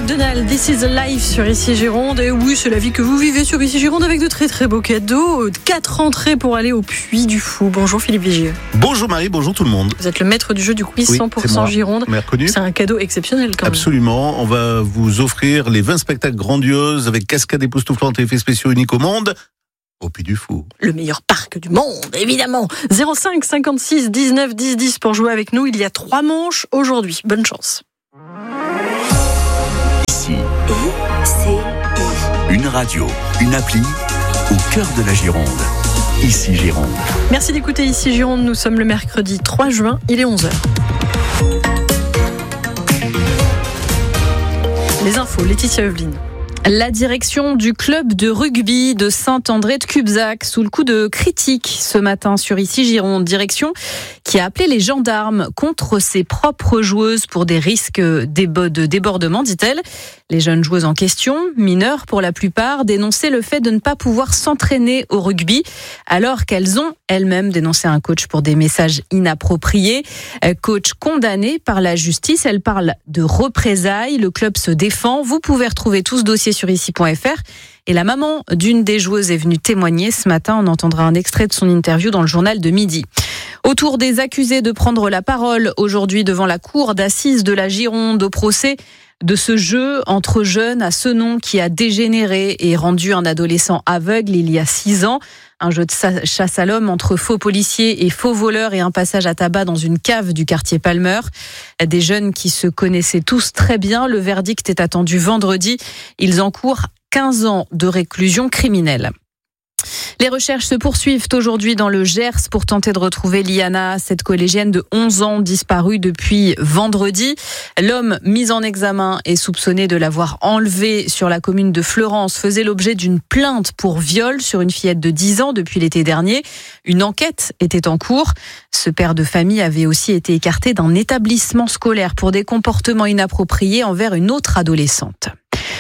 McDonald, This is Life sur Ici Gironde. Et oui, c'est la vie que vous vivez sur Ici Gironde avec de très très beaux cadeaux. 4 entrées pour aller au Puy du Fou. Bonjour Philippe Vigieux. Bonjour Marie, bonjour tout le monde. Vous êtes le maître du jeu du quiz 100% Gironde. C'est un cadeau exceptionnel quand même. Absolument, on va vous offrir les 20 spectacles grandioses avec cascades époustouflantes et effets spéciaux uniques au monde. Au Puy du Fou. Le meilleur parc du monde, évidemment. 05 56 19 10 10 pour jouer avec nous. Il y a 3 manches aujourd'hui. Bonne chance. Ici, une radio, une appli au cœur de la Gironde. Ici Gironde. Merci d'écouter Ici Gironde. Nous sommes le mercredi 3 juin. Il est 11h. Les infos, Laetitia Eveline. La direction du club de rugby de Saint-André-de-Cubzac sous le coup de critiques ce matin sur Ici Gironde. Direction qui a appelé les gendarmes contre ses propres joueuses pour des risques de débordement, dit-elle. Les jeunes joueuses en question, mineures pour la plupart, dénonçaient le fait de ne pas pouvoir s'entraîner au rugby alors qu'elles ont elles-mêmes dénoncé un coach pour des messages inappropriés. Coach condamné par la justice. Elle parle de représailles. Le club se défend. Vous pouvez retrouver tout ce dossier sur ici.fr. Et la maman d'une des joueuses est venue témoigner ce matin. On entendra un extrait de son interview dans le journal de midi. Autour des accusés de prendre la parole aujourd'hui devant la cour d'assises de la Gironde au procès de ce jeu entre jeunes à Senon qui a dégénéré et rendu un adolescent aveugle il y a 6 ans. Un jeu de chasse à l'homme entre faux policiers et faux voleurs et un passage à tabac dans une cave du quartier Palmer. Des jeunes qui se connaissaient tous très bien. Le verdict est attendu vendredi. Ils encourent 15 ans de réclusion criminelle. Les recherches se poursuivent aujourd'hui dans le Gers pour tenter de retrouver Liana, cette collégienne de 11 ans disparue depuis vendredi. L'homme mis en examen et soupçonné de l'avoir enlevée sur la commune de Fleurance faisait l'objet d'une plainte pour viol sur une fillette de 10 ans depuis l'été dernier. Une enquête était en cours. Ce père de famille avait aussi été écarté d'un établissement scolaire pour des comportements inappropriés envers une autre adolescente.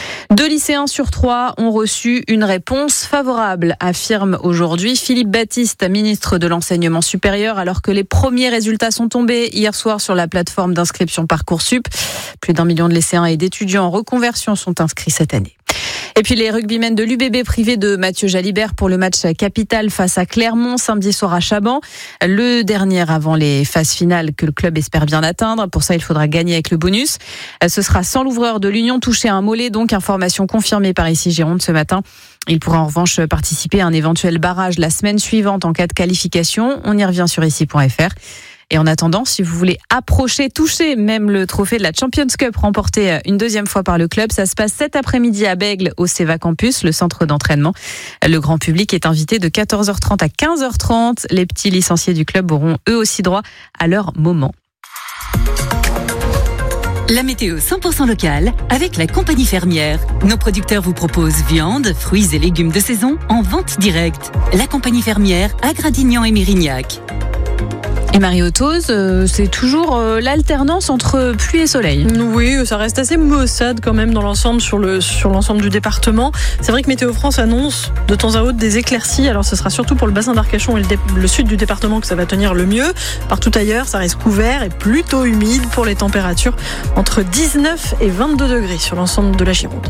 2 lycéens sur 3 ont reçu une réponse favorable, affirme aujourd'hui Philippe Baptiste, ministre de l'Enseignement supérieur, alors que les premiers résultats sont tombés hier soir sur la plateforme d'inscription Parcoursup. Plus d'1 million de lycéens et d'étudiants en reconversion sont inscrits cette année. Et puis les rugbymen de l'UBB privés de Mathieu Jalibert pour le match capital face à Clermont samedi soir à Chaban. Le dernier avant les phases finales que le club espère bien atteindre. Pour ça, il faudra gagner avec le bonus. Ce sera sans l'ouvreur de l'Union touché à un mollet, donc information confirmée par Ici Gironde ce matin. Il pourra en revanche participer à un éventuel barrage la semaine suivante en cas de qualification. On y revient sur ici.fr. Et en attendant, si vous voulez approcher, toucher même le trophée de la Champions Cup remporté une 2e fois par le club, ça se passe cet après-midi à Bègles au Seva Campus, le centre d'entraînement. Le grand public est invité de 14h30 à 15h30. Les petits licenciés du club auront eux aussi droit à leur moment. La météo 100% locale avec la compagnie fermière. Nos producteurs vous proposent viande, fruits et légumes de saison en vente directe. La compagnie fermière à Gradignan et Mérignac. Et Marie-Autos, c'est toujours l'alternance entre pluie et soleil. Oui, ça reste assez maussade quand même dans l'ensemble sur l'ensemble du département. C'est vrai que Météo France annonce de temps à autre des éclaircies. Alors ce sera surtout pour le bassin d'Arcachon et le sud du département que ça va tenir le mieux. Partout ailleurs, ça reste couvert et plutôt humide pour les températures entre 19 et 22 degrés sur l'ensemble de la Gironde.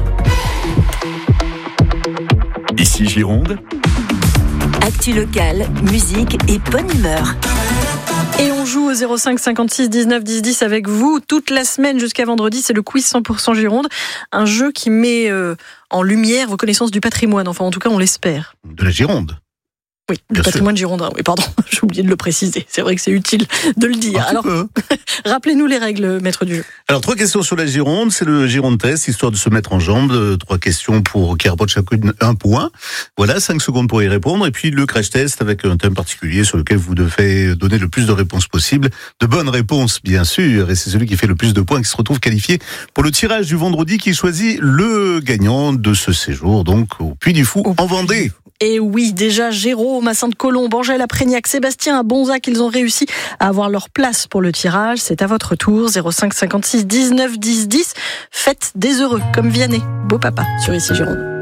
Ici Gironde. Actu locale, musique et bonne humeur. Et on joue au 05 56 19 10 10 avec vous toute la semaine jusqu'à vendredi. C'est le quiz 100% Gironde. Un jeu qui met en lumière vos connaissances du patrimoine. Enfin, en tout cas, on l'espère. De la Gironde. Oui, le patrimoine girondin. Oui, pardon, j'ai oublié de le préciser. C'est vrai que c'est utile de le dire. Alors, rappelez-nous les règles, maître du jeu. Alors, 3 questions sur la Gironde. C'est le Gironde Test, histoire de se mettre en jambes. 3 questions qui rapportent chacune 1 point. Voilà, 5 secondes pour y répondre. Et puis, le crash test avec un thème particulier sur lequel vous devez donner le plus de réponses possibles. De bonnes réponses, bien sûr. Et c'est celui qui fait le plus de points qui se retrouve qualifié pour le tirage du vendredi qui choisit le gagnant de ce séjour, donc au Puy du Fou en Vendée. Et oui, déjà Jérôme à Sainte-Colombe, Angèle à Prégnac, Sébastien à Bonzac, ils ont réussi à avoir leur place pour le tirage. C'est à votre tour, 05 56 19 10 10. Faites des heureux, comme Vianney, beau papa, sur Ici Gironde.